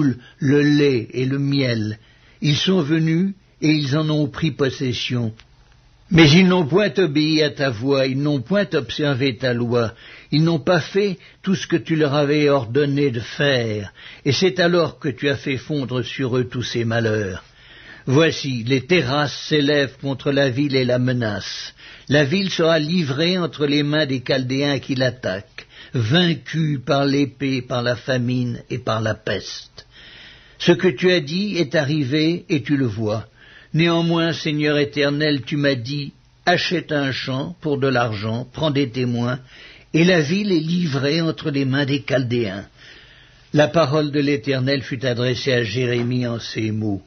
coule le lait et le miel. Ils sont venus et ils en ont pris possession. Mais ils n'ont point obéi à ta voix, ils n'ont point observé ta loi, ils n'ont pas fait tout ce que tu leur avais ordonné de faire, et c'est alors que tu as fait fondre sur eux tous ces malheurs. Voici, les terrasses s'élèvent contre la ville et la menacent. La ville sera livrée entre les mains des Chaldéens qui l'attaquent, vaincue par l'épée, par la famine et par la peste. Ce que tu as dit est arrivé et tu le vois. Néanmoins, Seigneur éternel, tu m'as dit, achète un champ pour de l'argent, prends des témoins, et la ville est livrée entre les mains des Chaldéens. La parole de l'Éternel fut adressée à Jérémie en ces mots.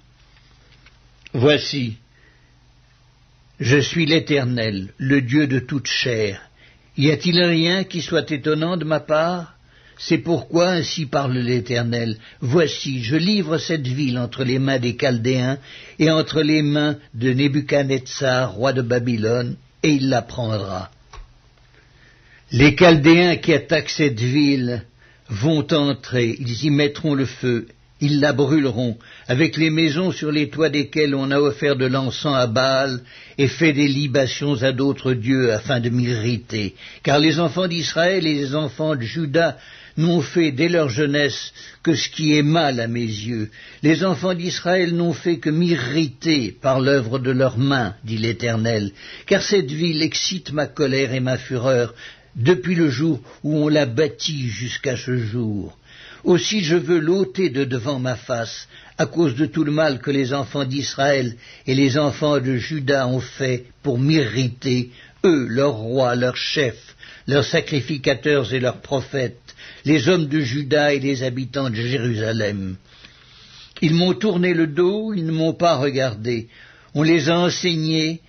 Voici, je suis l'Éternel, le Dieu de toute chair. Y a-t-il rien qui soit étonnant de ma part ? C'est pourquoi ainsi parle l'Éternel. Voici, je livre cette ville entre les mains des Chaldéens et entre les mains de Nebuchadnezzar, roi de Babylone, et il la prendra. Les Chaldéens qui attaquent cette ville vont entrer, ils y mettront le feu, ils la brûleront, avec les maisons sur les toits desquelles on a offert de l'encens à Baal et fait des libations à d'autres dieux afin de m'irriter. Car les enfants d'Israël et les enfants de Juda n'ont fait dès leur jeunesse que ce qui est mal à mes yeux. Les enfants d'Israël n'ont fait que m'irriter par l'œuvre de leurs mains, dit l'Éternel, car cette ville excite ma colère et ma fureur depuis le jour où on l'a bâtie jusqu'à ce jour. Aussi je veux l'ôter de devant ma face, à cause de tout le mal que les enfants d'Israël et les enfants de Juda ont fait pour m'irriter, eux, leurs rois, leurs chefs, leurs sacrificateurs et leurs prophètes, les hommes de Juda et les habitants de Jérusalem. Ils m'ont tourné le dos, ils ne m'ont pas regardé. On les a enseignés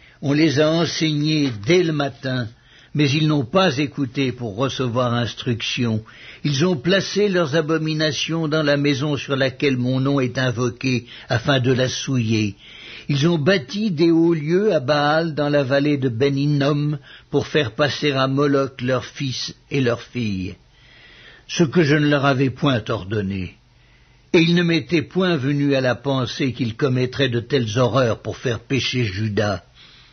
dès le matin, mais ils n'ont pas écouté pour recevoir instruction. Ils ont placé leurs abominations dans la maison sur laquelle mon nom est invoqué, afin de la souiller. Ils ont bâti des hauts lieux à Baal dans la vallée de Ben-Hinnom pour faire passer à Moloch leurs fils et leurs filles, ce que je ne leur avais point ordonné. Et il ne m'était point venu à la pensée qu'ils commettraient de telles horreurs pour faire pécher Juda.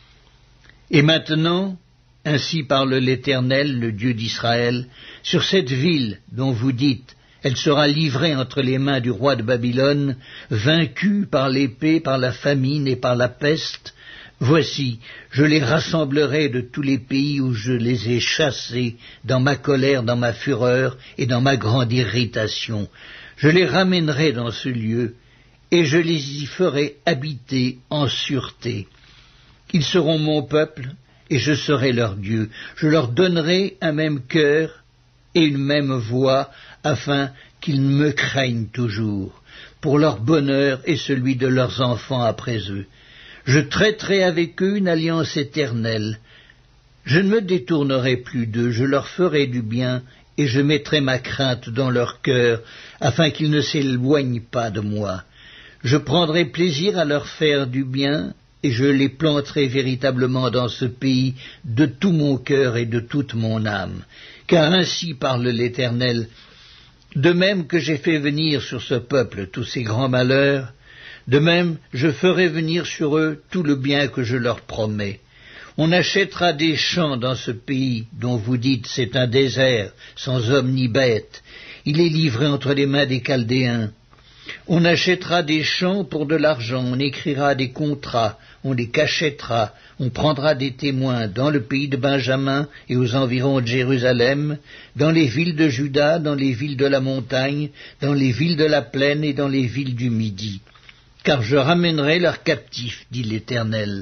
Et maintenant, ainsi parle l'Éternel, le Dieu d'Israël, sur cette ville dont vous dites, elle sera livrée entre les mains du roi de Babylone, vaincue par l'épée, par la famine et par la peste. Voici, je les rassemblerai de tous les pays où je les ai chassés, dans ma colère, dans ma fureur et dans ma grande irritation. Je les ramènerai dans ce lieu, et je les y ferai habiter en sûreté. Ils seront mon peuple, et je serai leur Dieu. Je leur donnerai un même cœur et une même voix, afin qu'ils me craignent toujours, pour leur bonheur et celui de leurs enfants après eux. Je traiterai avec eux une alliance éternelle. Je ne me détournerai plus d'eux, je leur ferai du bien, et je mettrai ma crainte dans leur cœur, afin qu'ils ne s'éloignent pas de moi. Je prendrai plaisir à leur faire du bien, et je les planterai véritablement dans ce pays de tout mon cœur et de toute mon âme. Car ainsi parle l'Éternel, de même que j'ai fait venir sur ce peuple tous ces grands malheurs, de même je ferai venir sur eux tout le bien que je leur promets. On achètera des champs dans ce pays dont vous dites c'est un désert, sans homme ni bête. Il est livré entre les mains des Chaldéens. On achètera des champs pour de l'argent, on écrira des contrats, on les cachètera, on prendra des témoins dans le pays de Benjamin et aux environs de Jérusalem, dans les villes de Juda, dans les villes de la montagne, dans les villes de la plaine et dans les villes du Midi. Car je ramènerai leurs captifs, dit l'Éternel.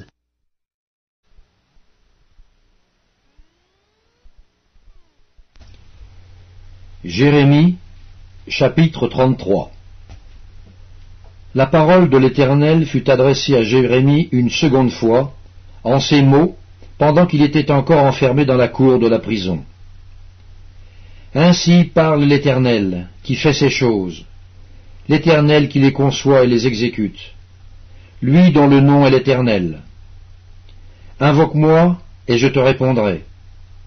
Jérémie, chapitre 33. La parole de l'Éternel fut adressée à Jérémie une seconde fois, en ces mots, pendant qu'il était encore enfermé dans la cour de la prison. Ainsi parle l'Éternel, qui fait ces choses, l'Éternel qui les conçoit et les exécute, lui dont le nom est l'Éternel. Invoque-moi, et je te répondrai.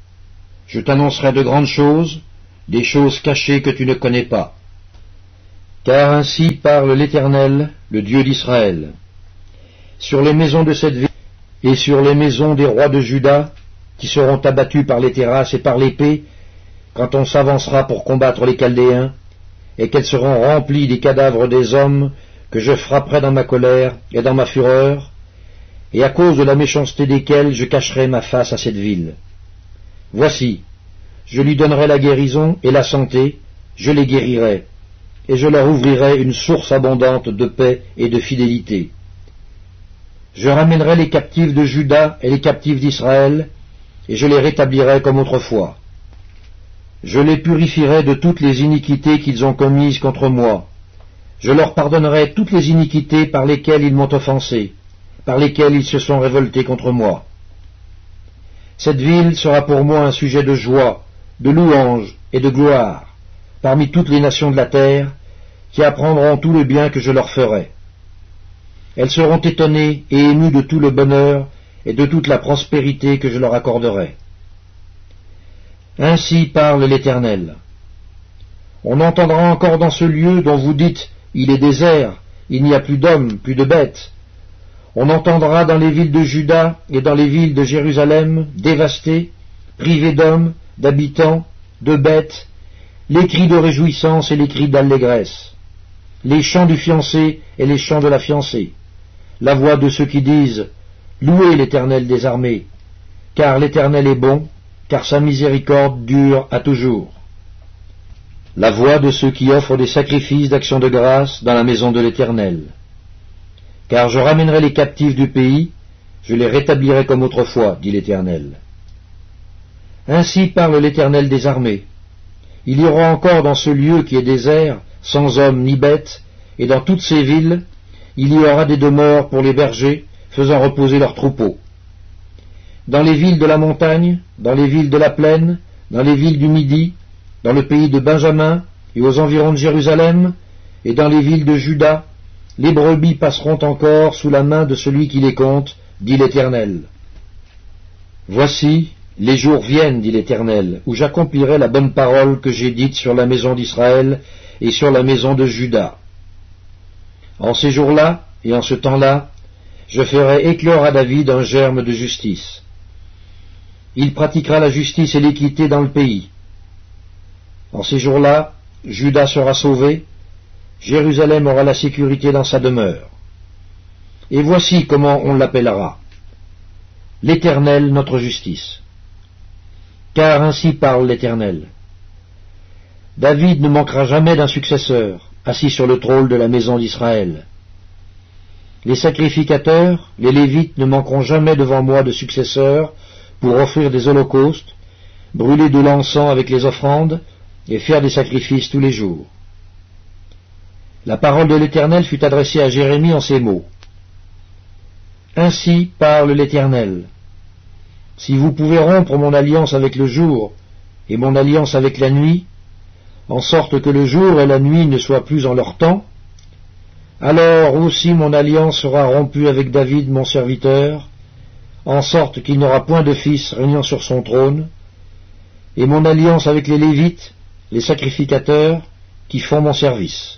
Je t'annoncerai de grandes choses, des choses cachées que tu ne connais pas. Car ainsi parle l'Éternel, le Dieu d'Israël. Sur les maisons de cette ville et sur les maisons des rois de Juda, qui seront abattus par les terrasses et par l'épée, quand on s'avancera pour combattre les Chaldéens, et qu'elles seront remplies des cadavres des hommes que je frapperai dans ma colère et dans ma fureur, et à cause de la méchanceté desquels je cacherai ma face à cette ville. Voici, je lui donnerai la guérison et la santé, je les guérirai, et je leur ouvrirai une source abondante de paix et de fidélité. Je ramènerai les captifs de Juda et les captifs d'Israël, et je les rétablirai comme autrefois. Je les purifierai de toutes les iniquités qu'ils ont commises contre moi. Je leur pardonnerai toutes les iniquités par lesquelles ils m'ont offensé, par lesquelles ils se sont révoltés contre moi. Cette ville sera pour moi un sujet de joie, de louange et de gloire, parmi toutes les nations de la terre, qui apprendront tout le bien que je leur ferai. Elles seront étonnées et émues de tout le bonheur et de toute la prospérité que je leur accorderai. Ainsi parle l'Éternel. On entendra encore dans ce lieu dont vous dites « Il est désert, il n'y a plus d'hommes, plus de bêtes ». On entendra dans les villes de Juda et dans les villes de Jérusalem, dévastées, privées d'hommes, d'habitants, de bêtes, les cris de réjouissance et les cris d'allégresse, les chants du fiancé et les chants de la fiancée, la voix de ceux qui disent « Louez l'Éternel des armées, car l'Éternel est bon, car sa miséricorde dure à toujours. » La voix de ceux qui offrent des sacrifices d'action de grâce dans la maison de l'Éternel. Car je ramènerai les captifs du pays, je les rétablirai comme autrefois, dit l'Éternel. Ainsi parle l'Éternel des armées. Il y aura encore dans ce lieu qui est désert, sans hommes ni bêtes, et dans toutes ces villes, il y aura des demeures pour les bergers, faisant reposer leurs troupeaux. Dans les villes de la montagne, dans les villes de la plaine, dans les villes du Midi, dans le pays de Benjamin et aux environs de Jérusalem, et dans les villes de Juda, les brebis passeront encore sous la main de celui qui les compte, dit l'Éternel. Voici, les jours viennent, dit l'Éternel, où j'accomplirai la bonne parole que j'ai dite sur la maison d'Israël et sur la maison de Juda. En ces jours-là et en ce temps-là, je ferai éclore à David un germe de justice. Il pratiquera la justice et l'équité dans le pays. En ces jours-là, Juda sera sauvé, Jérusalem aura la sécurité dans sa demeure. Et voici comment on l'appellera. L'Éternel notre justice. Car ainsi parle l'Éternel. David ne manquera jamais d'un successeur, assis sur le trône de la maison d'Israël. Les sacrificateurs, les Lévites ne manqueront jamais devant moi de successeurs pour offrir des holocaustes, brûler de l'encens avec les offrandes et faire des sacrifices tous les jours. La parole de l'Éternel fut adressée à Jérémie en ces mots. Ainsi parle l'Éternel. Si vous pouvez rompre mon alliance avec le jour et mon alliance avec la nuit, en sorte que le jour et la nuit ne soient plus en leur temps, alors aussi mon alliance sera rompue avec David mon serviteur, en sorte qu'il n'aura point de fils régnant sur son trône, et mon alliance avec les Lévites, les sacrificateurs, qui font mon service.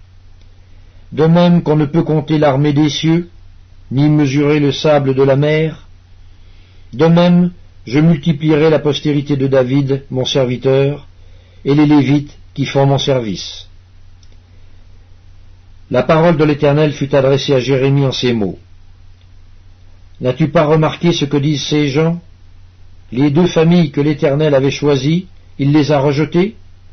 De même qu'on ne peut compter l'armée des cieux, ni mesurer le sable de la mer, de même je multiplierai la postérité de David, mon serviteur, et les Lévites qui font mon service. La parole de l'Éternel fut adressée à Jérémie en ces mots. N'as-tu pas remarqué ce que disent ces gens? Les deux familles que l'Éternel avait choisies, il les a rejetées?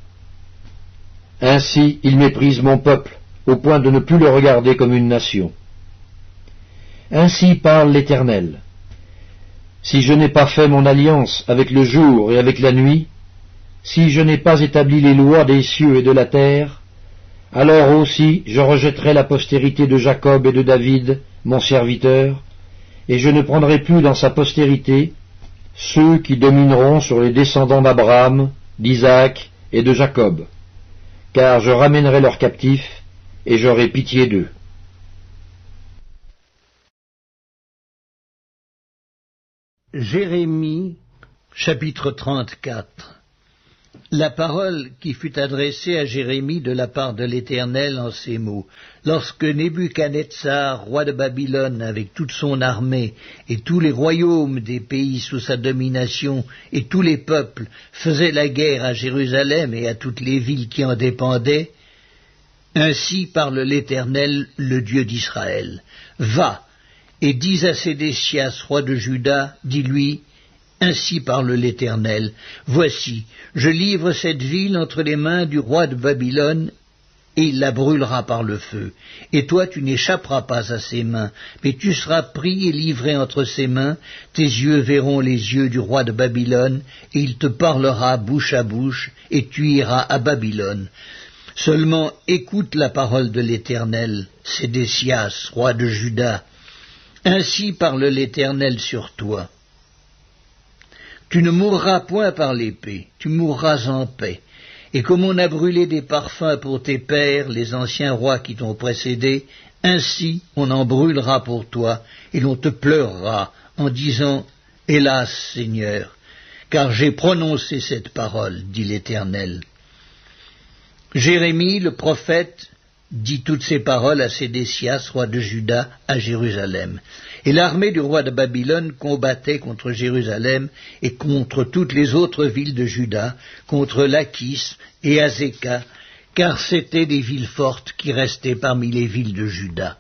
Ainsi il méprise mon peuple, au point de ne plus le regarder comme une nation. Ainsi parle l'Éternel. Si je n'ai pas fait mon alliance avec le jour et avec la nuit, si je n'ai pas établi les lois des cieux et de la terre, alors aussi je rejetterai la postérité de Jacob et de David, mon serviteur, et je ne prendrai plus dans sa postérité ceux qui domineront sur les descendants d'Abraham, d'Isaac et de Jacob, car je ramènerai leurs captifs, et j'aurai pitié d'eux. Jérémie, chapitre 34. La parole qui fut adressée à Jérémie de la part de l'Éternel en ces mots. Lorsque Nebuchadnezzar, roi de Babylone, avec toute son armée, et tous les royaumes des pays sous sa domination, et tous les peuples, faisaient la guerre à Jérusalem et à toutes les villes qui en dépendaient, ainsi parle l'Éternel, le Dieu d'Israël. Va, et dis à Sédécias, roi de Juda, dis-lui, ainsi parle l'Éternel, voici, je livre cette ville entre les mains du roi de Babylone, et il la brûlera par le feu. Et toi tu n'échapperas pas à ses mains, mais tu seras pris et livré entre ses mains, tes yeux verront les yeux du roi de Babylone, et il te parlera bouche à bouche, et tu iras à Babylone. Seulement écoute la parole de l'Éternel, Sédécias, roi de Juda. Ainsi parle l'Éternel sur toi. Tu ne mourras point par l'épée, tu mourras en paix. Et comme on a brûlé des parfums pour tes pères, les anciens rois qui t'ont précédé, ainsi on en brûlera pour toi, et l'on te pleurera en disant « Hélas, Seigneur, car j'ai prononcé cette parole, dit l'Éternel. » Jérémie, le prophète, dit toutes ces paroles à Sédécias, roi de Juda, à Jérusalem. Et l'armée du roi de Babylone combattait contre Jérusalem et contre toutes les autres villes de Juda, contre Lachis et Azéka, car c'étaient des villes fortes qui restaient parmi les villes de Juda.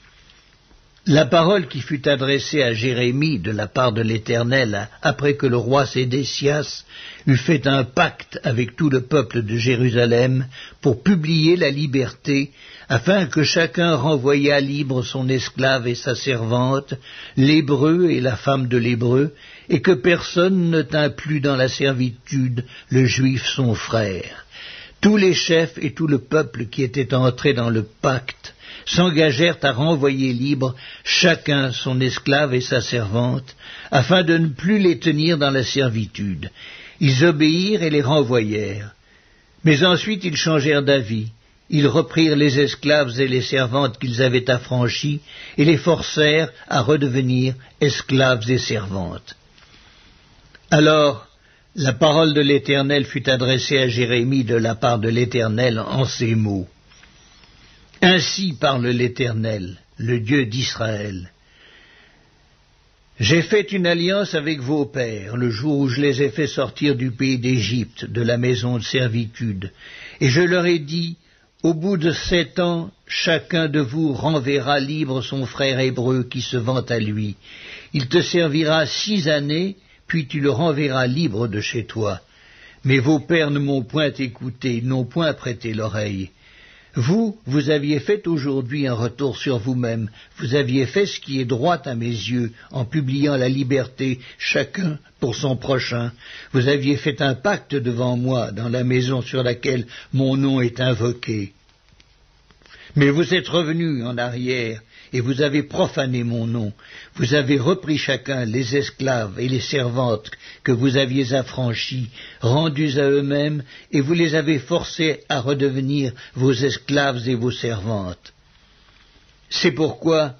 La parole qui fut adressée à Jérémie de la part de l'Éternel, après que le roi Sédécias eut fait un pacte avec tout le peuple de Jérusalem pour publier la liberté, afin que chacun renvoyât libre son esclave et sa servante, l'Hébreu et la femme de l'Hébreu, et que personne ne tint plus dans la servitude le Juif son frère. Tous les chefs et tout le peuple qui étaient entrés dans le pacte s'engagèrent à renvoyer libre chacun son esclave et sa servante, afin de ne plus les tenir dans la servitude. Ils obéirent et les renvoyèrent. Mais ensuite ils changèrent d'avis. Ils reprirent les esclaves et les servantes qu'ils avaient affranchis et les forcèrent à redevenir esclaves et servantes. Alors, la parole de l'Éternel fut adressée à Jérémie de la part de l'Éternel en ces mots. Ainsi parle l'Éternel, le Dieu d'Israël. J'ai fait une alliance avec vos pères, le jour où je les ai fait sortir du pays d'Égypte, de la maison de servitude, et je leur ai dit, au bout de 7 ans, chacun de vous renverra libre son frère hébreu qui se vend à lui. Il te servira 6 années, puis tu le renverras libre de chez toi. Mais vos pères ne m'ont point écouté, ils n'ont point prêté l'oreille. Vous aviez fait aujourd'hui un retour sur vous-même, vous aviez fait ce qui est droit à mes yeux, en publiant la liberté, chacun pour son prochain. Vous aviez fait un pacte devant moi, dans la maison sur laquelle mon nom est invoqué. Mais vous êtes revenus en arrière, et vous avez profané mon nom. Vous avez repris chacun les esclaves et les servantes que vous aviez affranchis, rendus à eux-mêmes, et vous les avez forcés à redevenir vos esclaves et vos servantes. C'est pourquoi,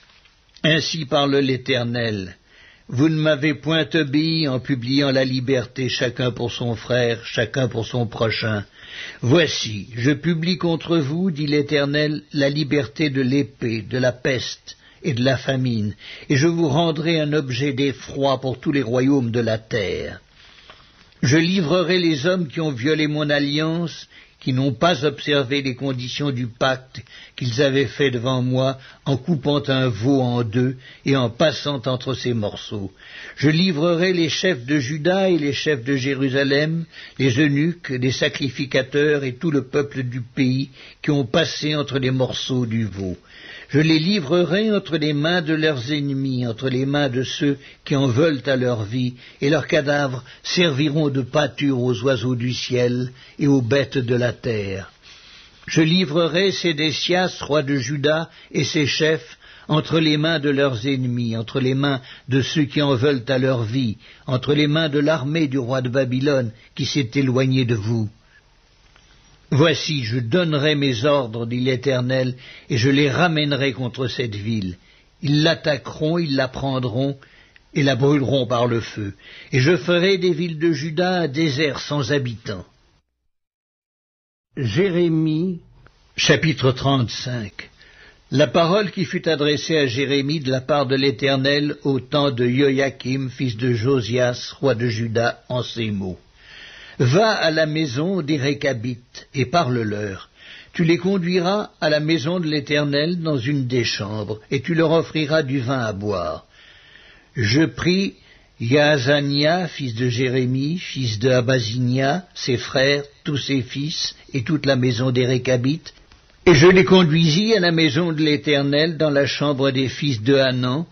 ainsi parle l'Éternel, vous ne m'avez point obéi en publiant la liberté chacun pour son frère, chacun pour son prochain. Voici, je publie contre vous, dit l'Éternel, la liberté de l'épée, de la peste et de la famine, et je vous rendrai un objet d'effroi pour tous les royaumes de la terre. Je livrerai les hommes qui ont violé mon alliance, qui n'ont pas observé les conditions du pacte qu'ils avaient fait devant moi en coupant un veau en deux et en passant entre ses morceaux. Je livrerai les chefs de Juda et les chefs de Jérusalem, les eunuques, les sacrificateurs et tout le peuple du pays qui ont passé entre les morceaux du veau. Je les livrerai entre les mains de leurs ennemis, entre les mains de ceux qui en veulent à leur vie, et leurs cadavres serviront de pâture aux oiseaux du ciel et aux bêtes de la terre. Je livrerai Sédécias, roi de Juda, et ses chefs entre les mains de leurs ennemis, entre les mains de ceux qui en veulent à leur vie, entre les mains de l'armée du roi de Babylone qui s'est éloigné de vous. Voici, je donnerai mes ordres, dit l'Éternel, et je les ramènerai contre cette ville. Ils l'attaqueront, ils la prendront, et la brûleront par le feu. Et je ferai des villes de Juda un désert sans habitants. Jérémie, chapitre 35. La parole qui fut adressée à Jérémie de la part de l'Éternel au temps de Joachim, fils de Josias, roi de Juda, en ces mots. Va à la maison des Récabites et parle-leur. Tu les conduiras à la maison de l'Éternel dans une des chambres, et tu leur offriras du vin à boire. Je pris Yaazania, fils de Jérémie, fils de Abazinia, ses frères, tous ses fils, et toute la maison des Récabites, et je les conduisis à la maison de l'Éternel dans la chambre des fils de Hanan,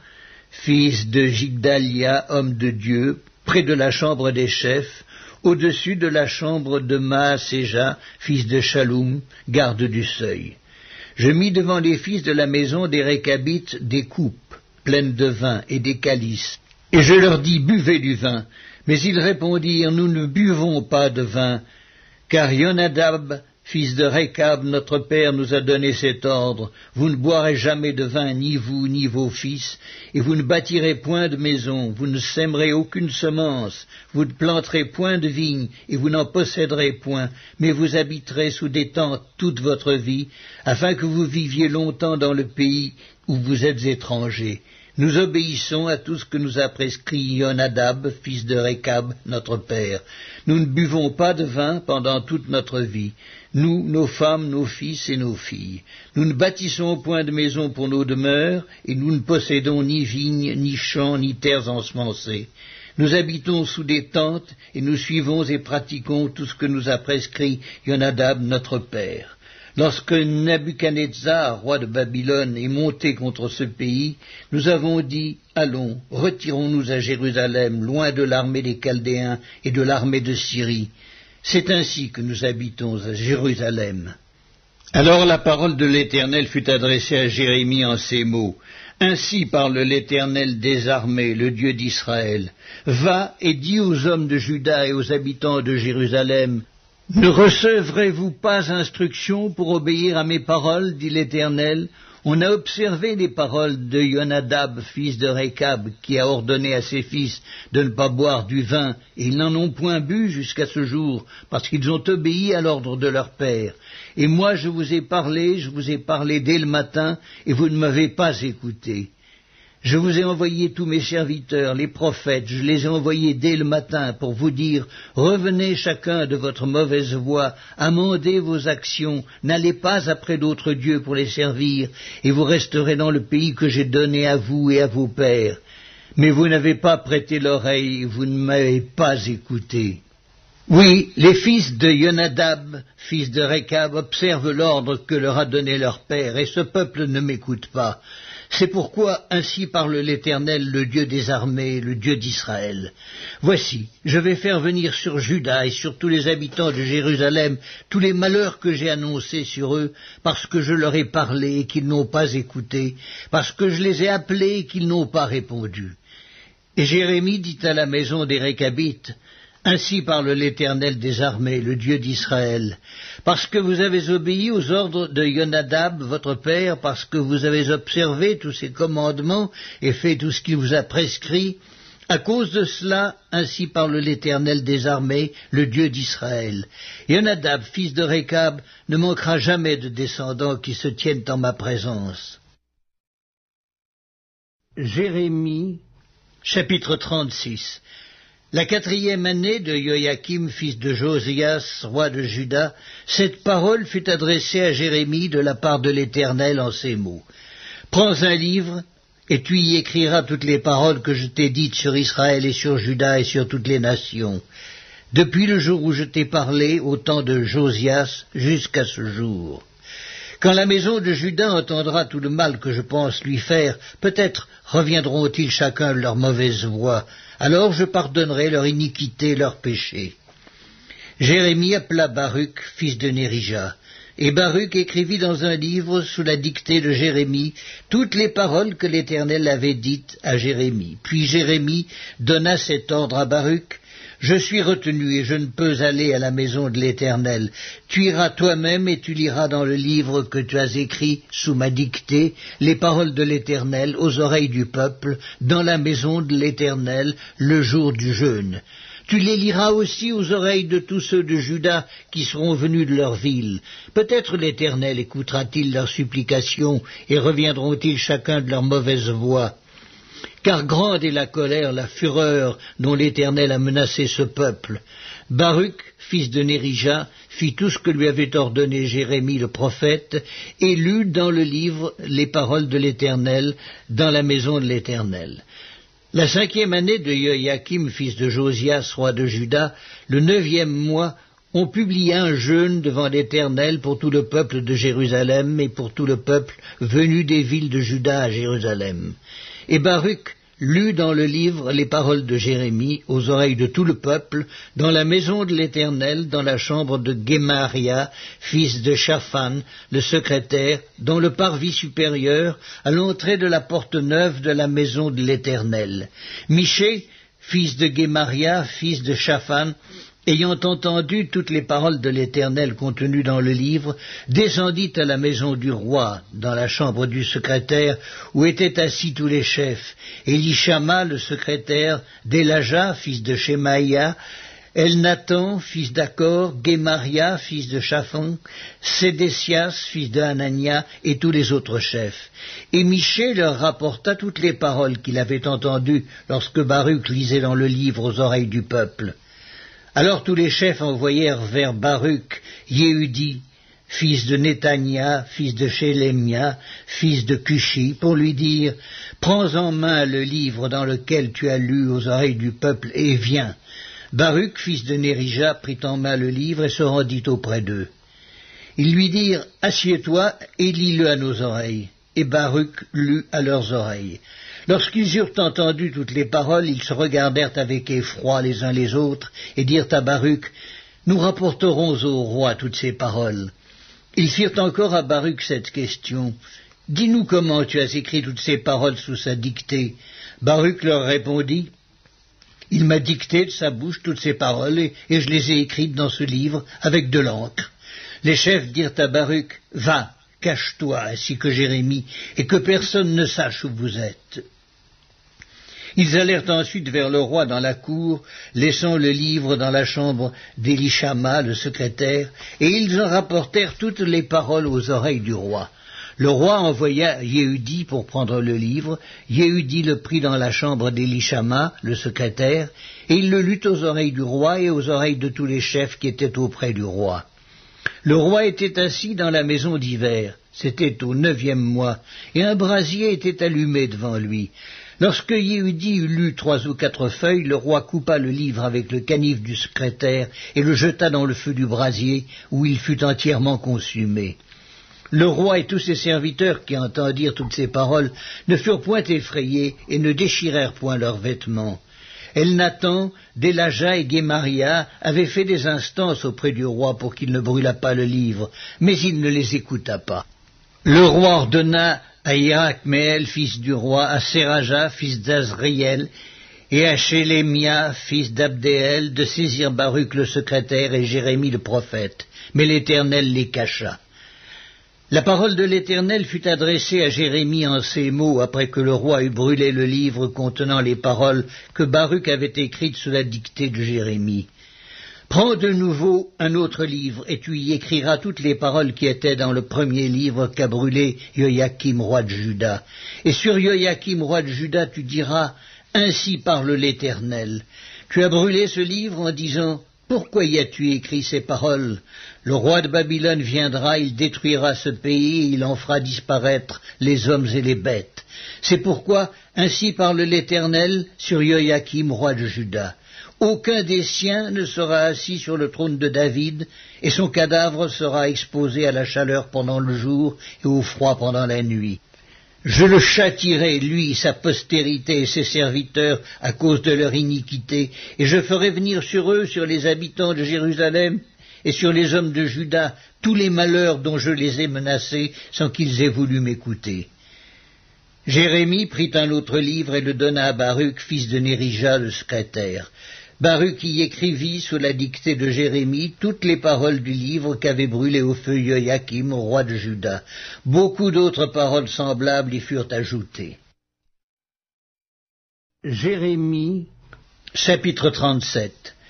fils de Jigdalia, homme de Dieu, près de la chambre des chefs, au-dessus de la chambre de Maaséja, fils de Shaloum, garde du seuil. Je mis devant les fils de la maison des Récabites des coupes pleines de vin et des calices, et je leur dis, buvez du vin. Mais ils répondirent, nous ne buvons pas de vin, car Yonadab, fils de Récab, notre père, nous a donné cet ordre, vous ne boirez jamais de vin, ni vous, ni vos fils, et vous ne bâtirez point de maison, vous ne sèmerez aucune semence, vous ne planterez point de vigne, et vous n'en posséderez point, mais vous habiterez sous des tentes toute votre vie, afin que vous viviez longtemps dans le pays où vous êtes étrangers. Nous obéissons à tout ce que nous a prescrit Yonadab, fils de Récab, notre père. Nous ne buvons pas de vin pendant toute notre vie, nous, nos femmes, nos fils et nos filles. Nous ne bâtissons point de maison pour nos demeures, et nous ne possédons ni vignes, ni champs, ni terres ensemencées. Nous habitons sous des tentes, et nous suivons et pratiquons tout ce que nous a prescrit Yonadab, notre père. Lorsque Nabuchodonosor, roi de Babylone, est monté contre ce pays, nous avons dit, allons, retirons-nous à Jérusalem, loin de l'armée des Chaldéens et de l'armée de Syrie. C'est ainsi que nous habitons à Jérusalem. Alors la parole de l'Éternel fut adressée à Jérémie en ces mots. Ainsi parle l'Éternel des armées, le Dieu d'Israël. Va et dis aux hommes de Juda et aux habitants de Jérusalem, ne recevrez-vous pas instruction pour obéir à mes paroles, dit l'Éternel? On a observé les paroles de Yonadab, fils de Récab, qui a ordonné à ses fils de ne pas boire du vin, et ils n'en ont point bu jusqu'à ce jour, parce qu'ils ont obéi à l'ordre de leur père. Et moi je vous ai parlé dès le matin, et vous ne m'avez pas écouté. Je vous ai envoyé tous mes serviteurs, les prophètes, je les ai envoyés dès le matin pour vous dire, revenez chacun de votre mauvaise voie, amendez vos actions, n'allez pas après d'autres dieux pour les servir, et vous resterez dans le pays que j'ai donné à vous et à vos pères. Mais vous n'avez pas prêté l'oreille, vous ne m'avez pas écouté. Oui, les fils de Yonadab, fils de Récab, observent l'ordre que leur a donné leur père, et ce peuple ne m'écoute pas. C'est pourquoi ainsi parle l'Éternel, le Dieu des armées, le Dieu d'Israël. Voici, je vais faire venir sur Juda et sur tous les habitants de Jérusalem tous les malheurs que j'ai annoncés sur eux, parce que je leur ai parlé et qu'ils n'ont pas écouté, parce que je les ai appelés et qu'ils n'ont pas répondu. Et Jérémie dit à la maison des Récabites, ainsi parle l'Éternel des armées, le Dieu d'Israël, parce que vous avez obéi aux ordres de Yonadab, votre père, parce que vous avez observé tous ses commandements et fait tout ce qu'il vous a prescrit, à cause de cela, ainsi parle l'Éternel des armées, le Dieu d'Israël. Yonadab, fils de Récab, ne manquera jamais de descendants qui se tiennent en ma présence. Jérémie, chapitre 36. La 4e année de Joachim, fils de Josias, roi de Juda, cette parole fut adressée à Jérémie de la part de l'Éternel en ces mots. Prends un livre, et tu y écriras toutes les paroles que je t'ai dites sur Israël et sur Juda et sur toutes les nations, depuis le jour où je t'ai parlé, au temps de Josias, jusqu'à ce jour. Quand la maison de Juda entendra tout le mal que je pense lui faire, peut-être reviendront-ils chacun de leur mauvaise voie. Alors je pardonnerai leur iniquité, leur péché. Jérémie appela Baruch, fils de Nérija, et Baruch écrivit dans un livre, sous la dictée de Jérémie, toutes les paroles que l'Éternel avait dites à Jérémie. Puis Jérémie donna cet ordre à Baruch, « Je suis retenu et je ne peux aller à la maison de l'Éternel. Tu iras toi-même et tu liras dans le livre que tu as écrit sous ma dictée les paroles de l'Éternel aux oreilles du peuple dans la maison de l'Éternel le jour du jeûne. Tu les liras aussi aux oreilles de tous ceux de Juda qui seront venus de leur ville. Peut-être l'Éternel écoutera-t-il leurs supplications et reviendront-ils chacun de leur mauvaise voie. Car grande est la colère, la fureur dont l'Éternel a menacé ce peuple. Baruch, fils de Nérija, fit tout ce que lui avait ordonné Jérémie le prophète, et lut dans le livre les paroles de l'Éternel dans la maison de l'Éternel. La 5e année de Joachim, fils de Josias, roi de Juda, le 9e mois, on publia un jeûne devant l'Éternel pour tout le peuple de Jérusalem et pour tout le peuple venu des villes de Juda à Jérusalem. Et Baruch lut dans le livre les paroles de Jérémie aux oreilles de tout le peuple, dans la maison de l'Éternel, dans la chambre de Gemaria, fils de Shaphan, le secrétaire, dans le parvis supérieur, à l'entrée de la porte neuve de la maison de l'Éternel. Michée, fils de Gemaria, fils de Shaphan, ayant entendu toutes les paroles de l'Éternel contenues dans le livre, descendit à la maison du roi, dans la chambre du secrétaire, où étaient assis tous les chefs, Élishama, le secrétaire, Délaja, fils de Shemaïa, Elnathan, fils d'Akor, Gemaria, fils de Shaphan, Sédécias, fils de Hanania, et tous les autres chefs. Et Michée leur rapporta toutes les paroles qu'il avait entendues lorsque Baruch lisait dans le livre aux oreilles du peuple. Alors tous les chefs envoyèrent vers Baruch Yehudi, fils de Netania, fils de Shélémia, fils de Cushi, pour lui dire « Prends en main le livre dans lequel tu as lu aux oreilles du peuple, et viens. » Baruch, fils de Nérija, prit en main le livre et se rendit auprès d'eux. Ils lui dirent « Assieds-toi et lis-le à nos oreilles. » Et Baruch lut à leurs oreilles. Lorsqu'ils eurent entendu toutes les paroles, ils se regardèrent avec effroi les uns les autres, et dirent à Baruch, « Nous rapporterons au roi toutes ces paroles. » Ils firent encore à Baruch cette question, « Dis-nous comment tu as écrit toutes ces paroles sous sa dictée. » Baruch leur répondit, « Il m'a dicté de sa bouche toutes ces paroles, et je les ai écrites dans ce livre avec de l'encre. » Les chefs dirent à Baruch, « Va, cache-toi, ainsi que Jérémie, et que personne ne sache où vous êtes. » Ils allèrent ensuite vers le roi dans la cour, laissant le livre dans la chambre d'Élishama, le secrétaire, et ils en rapportèrent toutes les paroles aux oreilles du roi. Le roi envoya Yehudi pour prendre le livre. Yehudi le prit dans la chambre d'Élishama, le secrétaire, et il le lut aux oreilles du roi et aux oreilles de tous les chefs qui étaient auprès du roi. Le roi était assis dans la maison d'hiver, c'était au 9e mois, et un brasier était allumé devant lui. Lorsque Yehudi eut lu 3 ou 4 feuilles, le roi coupa le livre avec le canif du secrétaire et le jeta dans le feu du brasier, où il fut entièrement consumé. Le roi et tous ses serviteurs qui entendirent toutes ces paroles ne furent point effrayés et ne déchirèrent point leurs vêtements. Elnathan, Délaja et Gemaria avaient fait des instances auprès du roi pour qu'il ne brûlât pas le livre, mais il ne les écouta pas. Le roi ordonna à Hirakmeel, fils du roi, à Séraja, fils d'Azriel, et à Shélémia, fils d'Abdéel, de saisir Baruch le secrétaire et Jérémie le prophète, mais l'Éternel les cacha. La parole de l'Éternel fut adressée à Jérémie en ces mots, après que le roi eut brûlé le livre contenant les paroles que Baruch avait écrites sous la dictée de Jérémie. Prends de nouveau un autre livre, et tu y écriras toutes les paroles qui étaient dans le premier livre qu'a brûlé Joachim, roi de Juda. Et sur Joachim, roi de Juda, tu diras, « Ainsi parle l'Éternel. Tu as brûlé ce livre en disant, « Pourquoi y as-tu écrit ces paroles ? Le roi de Babylone viendra, il détruira ce pays, et il en fera disparaître les hommes et les bêtes. C'est pourquoi, ainsi parle l'Éternel sur Joachim, roi de Juda. Aucun des siens ne sera assis sur le trône de David, et son cadavre sera exposé à la chaleur pendant le jour et au froid pendant la nuit. Je le châtierai, lui, sa postérité et ses serviteurs, à cause de leur iniquité, et je ferai venir sur eux, sur les habitants de Jérusalem et sur les hommes de Juda, tous les malheurs dont je les ai menacés, sans qu'ils aient voulu m'écouter. » Jérémie prit un autre livre et le donna à Baruch, fils de Nérija, le secrétaire. Baruch y écrivit, sous la dictée de Jérémie, toutes les paroles du livre qu'avait brûlé au feu Joachim, roi de Juda. Beaucoup d'autres paroles semblables y furent ajoutées. Jérémie, chapitre 37.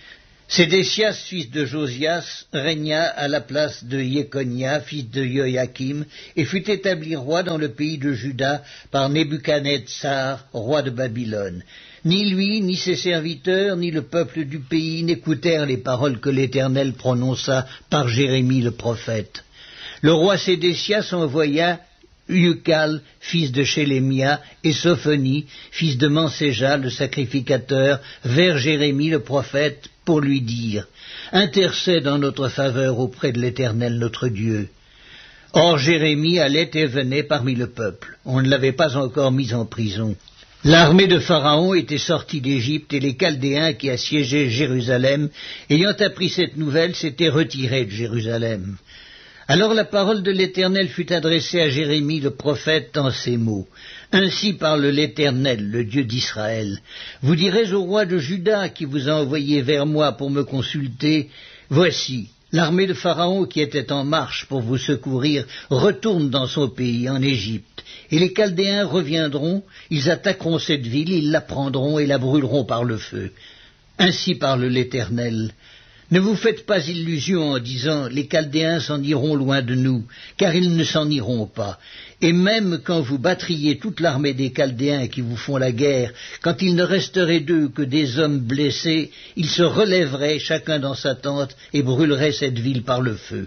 Sédécias, fils de Josias, régna à la place de Jéconia, fils de Joachim, et fut établi roi dans le pays de Juda par Nebuchadnezzar, roi de Babylone. Ni lui, ni ses serviteurs, ni le peuple du pays n'écoutèrent les paroles que l'Éternel prononça par Jérémie le prophète. Le roi Sédécias envoya Ucal, fils de Chélémia, et Sophonie, fils de Manséja, le sacrificateur, vers Jérémie le prophète, pour lui dire « Intercède en notre faveur auprès de l'Éternel notre Dieu ». Or Jérémie allait et venait parmi le peuple. On ne l'avait pas encore mis en prison. L'armée de Pharaon était sortie d'Égypte, et les Chaldéens qui assiégeaient Jérusalem, ayant appris cette nouvelle, s'étaient retirés de Jérusalem. Alors la parole de l'Éternel fut adressée à Jérémie le prophète en ces mots. Ainsi parle l'Éternel, le Dieu d'Israël. Vous direz au roi de Juda qui vous a envoyé vers moi pour me consulter, voici, l'armée de Pharaon qui était en marche pour vous secourir retourne dans son pays, en Égypte. Et les Chaldéens reviendront, ils attaqueront cette ville, ils la prendront et la brûleront par le feu. Ainsi parle l'Éternel. Ne vous faites pas illusion en disant « Les Chaldéens s'en iront loin de nous », car ils ne s'en iront pas. Et même quand vous battriez toute l'armée des Chaldéens qui vous font la guerre, quand il ne resterait d'eux que des hommes blessés, ils se relèveraient chacun dans sa tente et brûleraient cette ville par le feu.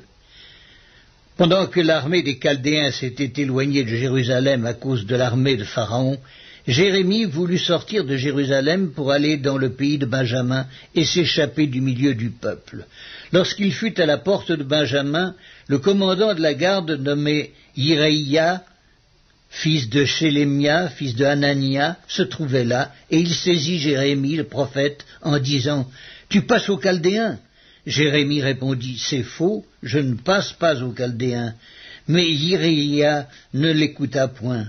Pendant que l'armée des Chaldéens s'était éloignée de Jérusalem à cause de l'armée de Pharaon, Jérémie voulut sortir de Jérusalem pour aller dans le pays de Benjamin et s'échapper du milieu du peuple. Lorsqu'il fut à la porte de Benjamin, le commandant de la garde nommé Iréia, fils de Chélémia, fils de Hanania, se trouvait là, et il saisit Jérémie, le prophète, en disant « Tu passes aux Chaldéens ?» Jérémie répondit « C'est faux, je ne passe pas aux Chaldéens. » Mais Iréia ne l'écouta point.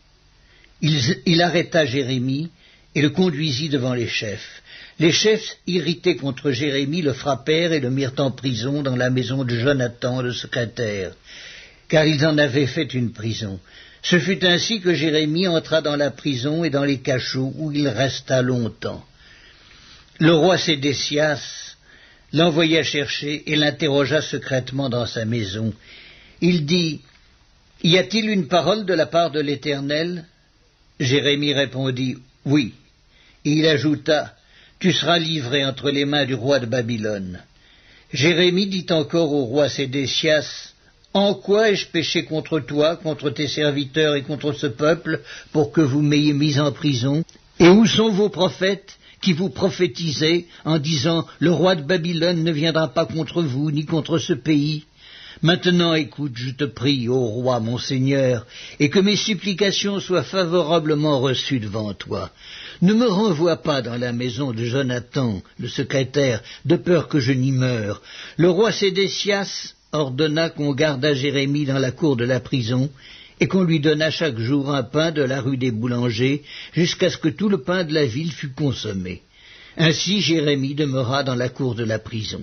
Il arrêta Jérémie et le conduisit devant les chefs. Les chefs, irrités contre Jérémie, le frappèrent et le mirent en prison dans la maison de Jonathan, le secrétaire, car ils en avaient fait une prison. Ce fut ainsi que Jérémie entra dans la prison et dans les cachots, où il resta longtemps. Le roi Sédécias l'envoya chercher et l'interrogea secrètement dans sa maison. Il dit « Y a-t-il une parole de la part de l'Éternel » Jérémie répondit « Oui ». Et il ajouta « Tu seras livré entre les mains du roi de Babylone. » Jérémie dit encore au roi Sédécias « En quoi ai-je péché contre toi, contre tes serviteurs et contre ce peuple, pour que vous m'ayez mis en prison? Et où sont vos prophètes qui vous prophétisaient en disant « Le roi de Babylone ne viendra pas contre vous, ni contre ce pays ?» Maintenant, écoute, je te prie, ô roi, mon Seigneur, et que mes supplications soient favorablement reçues devant toi. Ne me renvoie pas dans la maison de Jonathan, le secrétaire, de peur que je n'y meure. Le roi Sédécias ordonna qu'on gardât Jérémie dans la cour de la prison, et qu'on lui donnât chaque jour un pain de la rue des boulangers, jusqu'à ce que tout le pain de la ville fût consommé. Ainsi Jérémie demeura dans la cour de la prison.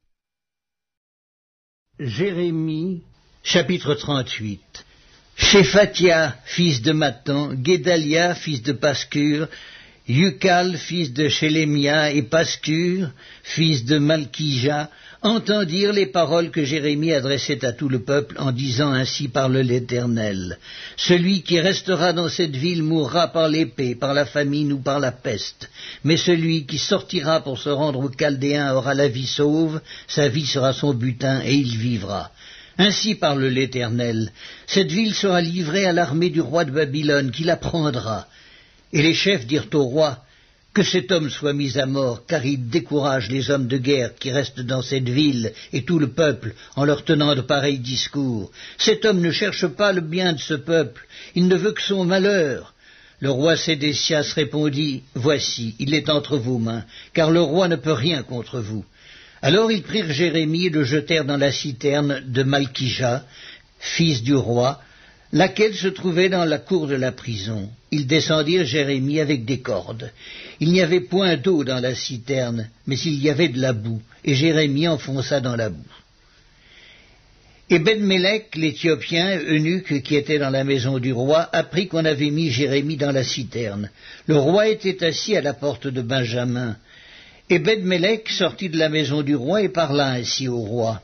Jérémie, chapitre 38. Shéphatia, fils de Mathan, Guédalia, fils de Pascur, Ucal, fils de Chélémia, et Pascur, fils de Malkija, entendirent les paroles que Jérémie adressait à tout le peuple en disant ainsi parle l'Éternel. Celui qui restera dans cette ville mourra par l'épée, par la famine ou par la peste. Mais celui qui sortira pour se rendre aux Chaldéens aura la vie sauve, sa vie sera son butin et il vivra. Ainsi parle l'Éternel. Cette ville sera livrée à l'armée du roi de Babylone qui la prendra. Et les chefs dirent au roi, que cet homme soit mis à mort, car il décourage les hommes de guerre qui restent dans cette ville et tout le peuple en leur tenant de pareils discours. Cet homme ne cherche pas le bien de ce peuple, il ne veut que son malheur. Le roi Sédécias répondit, voici, il est entre vos mains, car le roi ne peut rien contre vous. Alors ils prirent Jérémie et le jetèrent dans la citerne de Malkija, fils du roi, laquelle se trouvait dans la cour de la prison. Ils descendirent Jérémie avec des cordes. Il n'y avait point d'eau dans la citerne, mais il y avait de la boue, et Jérémie enfonça dans la boue. Et Ben-Mélec, l'Éthiopien, eunuque qui était dans la maison du roi, apprit qu'on avait mis Jérémie dans la citerne. Le roi était assis à la porte de Benjamin, Ebed-Mélec sortit de la maison du roi et parla ainsi au roi.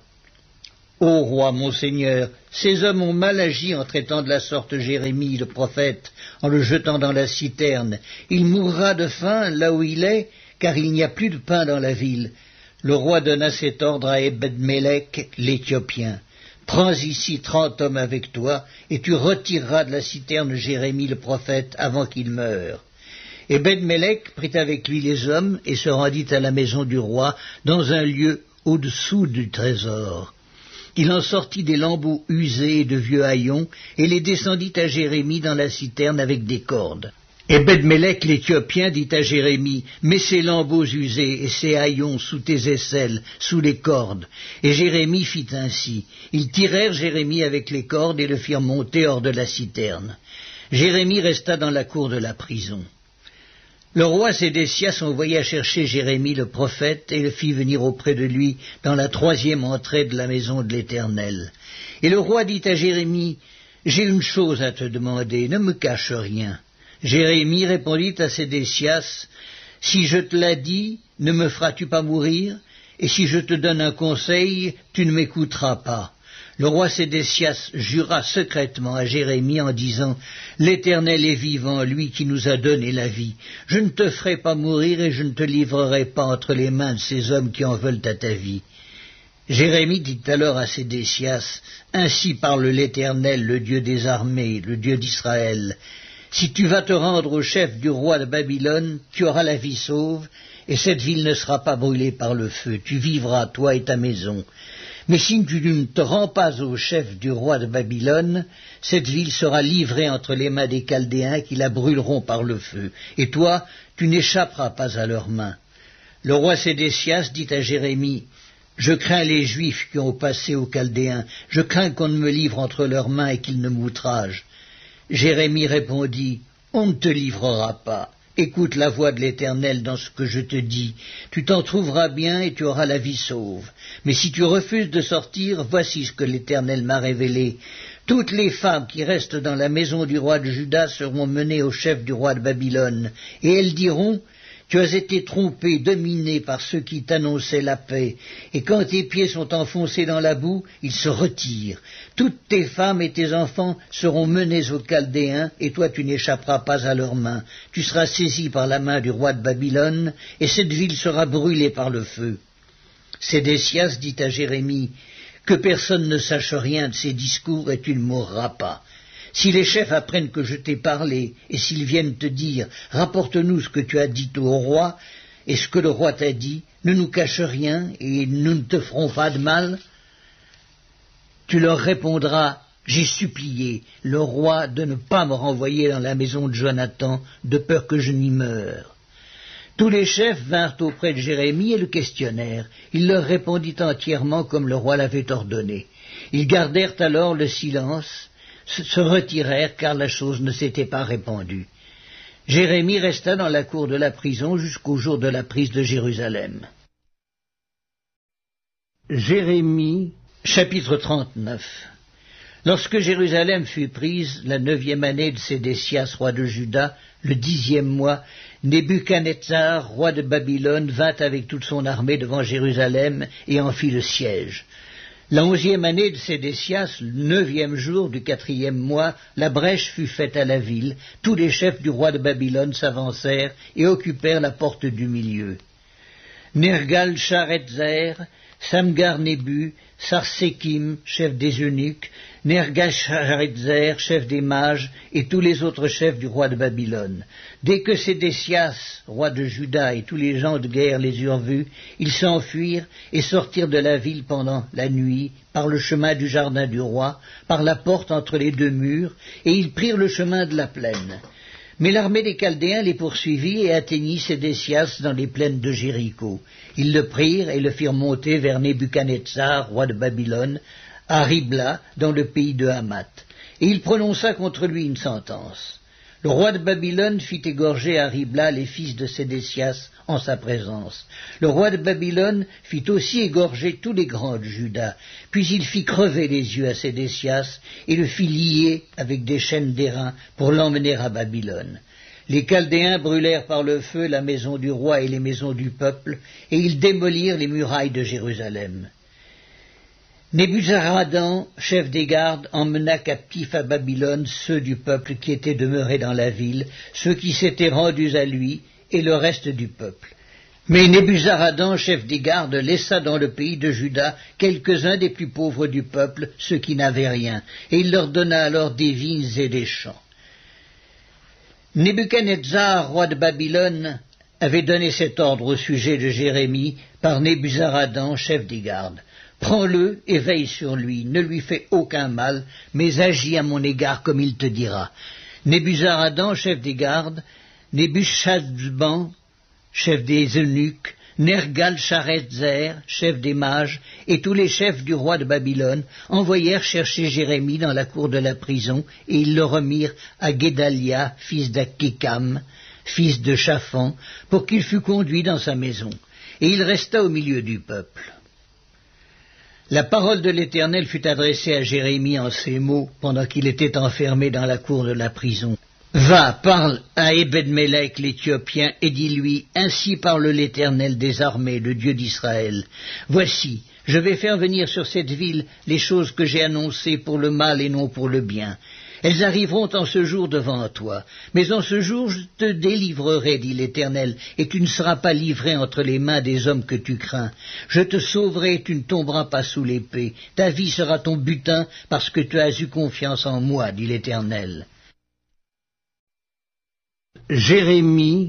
Ô roi, mon seigneur, ces hommes ont mal agi en traitant de la sorte Jérémie, le prophète, en le jetant dans la citerne. Il mourra de faim là où il est, car il n'y a plus de pain dans la ville. Le roi donna cet ordre à Ebed-Mélec, l'Éthiopien. Prends ici 30 hommes avec toi, et tu retireras de la citerne Jérémie le prophète avant qu'il meure. Ebed-Mélec prit avec lui les hommes et se rendit à la maison du roi, dans un lieu au-dessous du trésor. Il en sortit des lambeaux usés et de vieux haillons, et les descendit à Jérémie dans la citerne avec des cordes. Ebed-Mélec l'Éthiopien dit à Jérémie, « Mets ces lambeaux usés et ces haillons sous tes aisselles, sous les cordes. » Et Jérémie fit ainsi. Ils tirèrent Jérémie avec les cordes et le firent monter hors de la citerne. Jérémie resta dans la cour de la prison. Le roi Sédécias envoya chercher Jérémie le prophète et le fit venir auprès de lui dans la 3e entrée de la maison de l'Éternel. Et le roi dit à Jérémie, « J'ai une chose à te demander, ne me cache rien. » Jérémie répondit à Sédécias, « Si je te l'ai dit, ne me feras-tu pas mourir? Et si je te donne un conseil, tu ne m'écouteras pas. » Le roi Sédécias jura secrètement à Jérémie en disant, « L'Éternel est vivant, lui qui nous a donné la vie. Je ne te ferai pas mourir et je ne te livrerai pas entre les mains de ces hommes qui en veulent à ta vie. » Jérémie dit alors à Sédécias, « Ainsi parle l'Éternel, le Dieu des armées, le Dieu d'Israël. Si tu vas te rendre au chef du roi de Babylone, tu auras la vie sauve, et cette ville ne sera pas brûlée par le feu. Tu vivras, toi et ta maison. Mais si tu ne te rends pas au chef du roi de Babylone, cette ville sera livrée entre les mains des Chaldéens qui la brûleront par le feu, et toi, tu n'échapperas pas à leurs mains. » Le roi Sédécias dit à Jérémie, « Je crains les Juifs qui ont passé aux Chaldéens, je crains qu'on ne me livre entre leurs mains et qu'ils ne m'outragent. » Jérémie répondit, « On ne te livrera pas. Écoute la voix de l'Éternel dans ce que je te dis. Tu t'en trouveras bien et tu auras la vie sauve. Mais si tu refuses de sortir, voici ce que l'Éternel m'a révélé. Toutes les femmes qui restent dans la maison du roi de Juda seront menées au chef du roi de Babylone, et elles diront, « Tu as été trompé, dominé par ceux qui t'annonçaient la paix, et quand tes pieds sont enfoncés dans la boue, ils se retirent. Toutes tes femmes et tes enfants seront menés aux Chaldéens, et toi tu n'échapperas pas à leurs mains. Tu seras saisi par la main du roi de Babylone, et cette ville sera brûlée par le feu. » Sédécias dit à Jérémie, « Que personne ne sache rien de ces discours, et tu ne mourras pas. Si les chefs apprennent que je t'ai parlé, et s'ils viennent te dire, rapporte-nous ce que tu as dit au roi, et ce que le roi t'a dit, ne nous cache rien, et nous ne te ferons pas de mal, tu leur répondras, j'ai supplié le roi de ne pas me renvoyer dans la maison de Jonathan, de peur que je n'y meure. » Tous les chefs vinrent auprès de Jérémie et le questionnèrent. Il leur répondit entièrement comme le roi l'avait ordonné. Ils gardèrent alors le silence, se retirèrent car la chose ne s'était pas répandue. Jérémie resta dans la cour de la prison jusqu'au jour de la prise de Jérusalem. Jérémie, chapitre 39. Lorsque Jérusalem fut prise, la 9e année de Sédécias, roi de Juda, le 10e mois, Nebuchadnezzar, roi de Babylone, vint avec toute son armée devant Jérusalem et en fit le siège. La 11e année de Sédécias, le 9e jour du 4e mois, la brèche fut faite à la ville. Tous les chefs du roi de Babylone s'avancèrent et occupèrent la porte du milieu. Nergal-Sharetzer, Samgar-Nébu, Sarsékim, chef des eunuques, Nergal-Sharetzer, chef des mages, et tous les autres chefs du roi de Babylone. Dès que Sédécias, roi de Juda, et tous les gens de guerre les eurent vus, ils s'enfuirent et sortirent de la ville pendant la nuit, par le chemin du jardin du roi, par la porte entre les deux murs, et ils prirent le chemin de la plaine. Mais l'armée des Chaldéens les poursuivit et atteignit Sédécias dans les plaines de Jéricho. Ils le prirent et le firent monter vers Nebuchadnezzar, roi de Babylone, à Ribla, dans le pays de Hamath. Et il prononça contre lui une sentence. Le roi de Babylone fit égorger à Ribla les fils de Sédécias en sa présence. Le roi de Babylone fit aussi égorger tous les grands de Juda. Puis il fit crever les yeux à Sédécias et le fit lier avec des chaînes d'airain pour l'emmener à Babylone. Les Chaldéens brûlèrent par le feu la maison du roi et les maisons du peuple, et ils démolirent les murailles de Jérusalem. Nebuzaradan, chef des gardes, emmena captifs à Babylone ceux du peuple qui étaient demeurés dans la ville, ceux qui s'étaient rendus à lui, et le reste du peuple. Mais Nebuzaradan, chef des gardes, laissa dans le pays de Juda quelques-uns des plus pauvres du peuple, ceux qui n'avaient rien, et il leur donna alors des vignes et des champs. Nebuchadnezzar, roi de Babylone, avait donné cet ordre au sujet de Jérémie par Nebuzaradan, chef des gardes. Prends-le et veille sur lui, ne lui fais aucun mal, mais agis à mon égard comme il te dira. Nebuzaradan, chef des gardes, Nebuchadnezzar, chef des eunuques, Nergal-Sharezer, chef des mages, et tous les chefs du roi de Babylone envoyèrent chercher Jérémie dans la cour de la prison, et ils le remirent à Guédalia, fils d'Akikam, fils de Shaphan, pour qu'il fût conduit dans sa maison. Et il resta au milieu du peuple. La parole de l'Éternel fut adressée à Jérémie en ces mots, pendant qu'il était enfermé dans la cour de la prison. Va, parle à Ebed-Mélec l'Éthiopien, et dis-lui, ainsi parle l'Éternel des armées, le Dieu d'Israël. Voici, je vais faire venir sur cette ville les choses que j'ai annoncées pour le mal et non pour le bien. Elles arriveront en ce jour devant toi. Mais en ce jour je te délivrerai, dit l'Éternel, et tu ne seras pas livré entre les mains des hommes que tu crains. Je te sauverai et tu ne tomberas pas sous l'épée. Ta vie sera ton butin, parce que tu as eu confiance en moi, dit l'Éternel. Jérémie,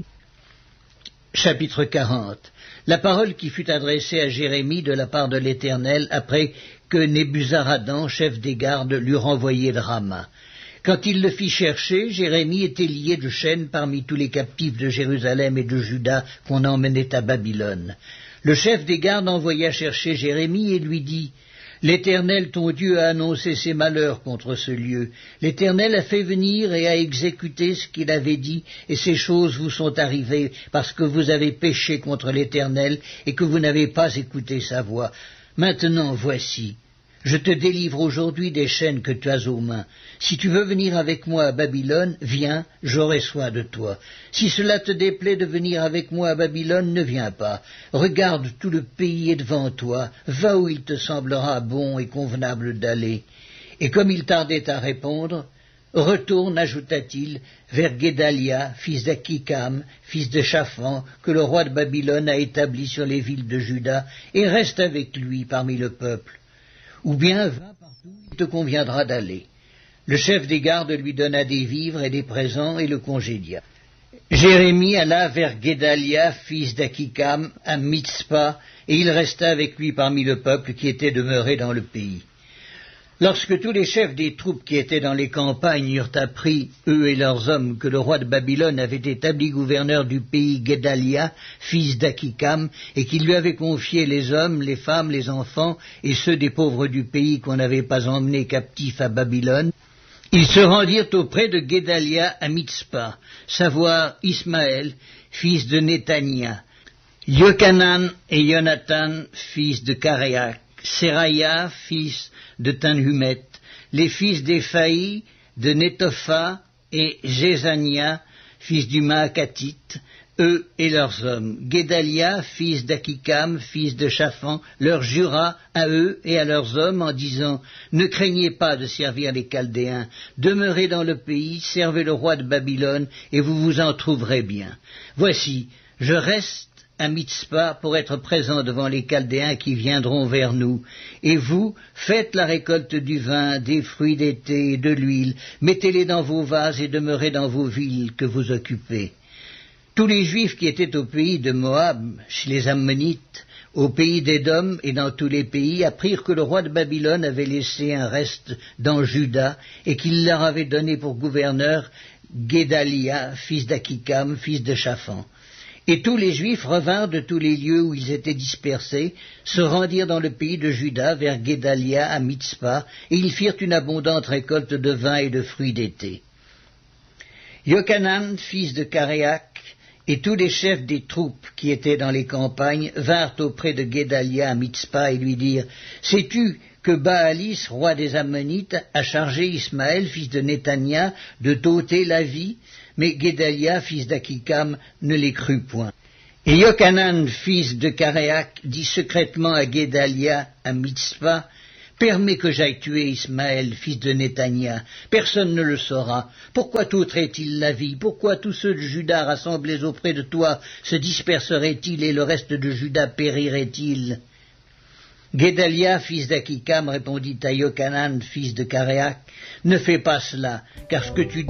chapitre 40. La parole qui fut adressée à Jérémie de la part de l'Éternel après que Nebuzaradan, chef des gardes, l'eut renvoyé de Rama. Quand il le fit chercher, Jérémie était lié de chaînes parmi tous les captifs de Jérusalem et de Juda qu'on emmenait à Babylone. Le chef des gardes envoya chercher Jérémie et lui dit « L'Éternel ton Dieu a annoncé ses malheurs contre ce lieu. L'Éternel a fait venir et a exécuté ce qu'il avait dit, et ces choses vous sont arrivées parce que vous avez péché contre l'Éternel et que vous n'avez pas écouté sa voix. Maintenant, voici. Je te délivre aujourd'hui des chaînes que tu as aux mains. Si tu veux venir avec moi à Babylone, viens, j'aurai soin de toi. Si cela te déplaît de venir avec moi à Babylone, ne viens pas. Regarde, tout le pays est devant toi. Va où il te semblera bon et convenable d'aller. Et comme il tardait à répondre, retourne, ajouta-t-il, vers Guédalia, fils d'Akikam, fils de Shaphan, que le roi de Babylone a établi sur les villes de Juda, et reste avec lui parmi le peuple. Ou bien va partout où il te conviendra d'aller. Le chef des gardes lui donna des vivres et des présents et le congédia. Jérémie alla vers Guédalia, fils d'Akikam, à Mitzpa, et il resta avec lui parmi le peuple qui était demeuré dans le pays. Lorsque tous les chefs des troupes qui étaient dans les campagnes eurent appris, eux et leurs hommes, que le roi de Babylone avait établi gouverneur du pays Guédalia, fils d'Akikam, et qu'il lui avait confié les hommes, les femmes, les enfants, et ceux des pauvres du pays qu'on n'avait pas emmenés captifs à Babylone, ils se rendirent auprès de Guédalia à Mitzpa, savoir Ismaël, fils de Néthania, Yochanan et Jonathan, fils de Karéak, Seraya, fils de Tanhumet, les fils d'Éphaï, de Netopha et Jézania, fils du Maacatite, eux et leurs hommes. Guédalia, fils d'Akikam, fils de Shaphan, leur jura à eux et à leurs hommes en disant « Ne craignez pas de servir les Chaldéens, demeurez dans le pays, servez le roi de Babylone, et vous vous en trouverez bien. Voici, je reste à Mitzpa pour être présent devant les Chaldéens qui viendront vers nous. Et vous, faites la récolte du vin, des fruits d'été et de l'huile, mettez-les dans vos vases et demeurez dans vos villes que vous occupez. » Tous les Juifs qui étaient au pays de Moab, chez les Ammonites, au pays d'Édom et dans tous les pays, apprirent que le roi de Babylone avait laissé un reste dans Juda et qu'il leur avait donné pour gouverneur Guédalia, fils d'Akikam, fils de Shaphan. Et tous les Juifs revinrent de tous les lieux où ils étaient dispersés, se rendirent dans le pays de Juda, vers Guédalia, à Mitzpa, et ils firent une abondante récolte de vin et de fruits d'été. Yochanan, fils de Karéak, et tous les chefs des troupes qui étaient dans les campagnes vinrent auprès de Guédalia à Mitzpa et lui dirent « Sais-tu que Baalis, roi des Ammonites, a chargé Ismaël, fils de Néthania, de t'ôter la vie, mais Guédalia, fils d'Achikam, ne les crut point. Et Yochanan, fils de Caréac, dit secrètement à Guédalia, à Mitzpa, « Permets que j'aille tuer Ismaël, fils de Néthania. Personne ne le saura. Pourquoi t'ôterait-il la vie? Pourquoi tous ceux de Juda rassemblés auprès de toi se disperseraient-ils et le reste de Juda périrait-il » Guédalia, fils d'Achikam, répondit à Yochanan, fils de Caréac, « Ne fais pas cela, car ce que tu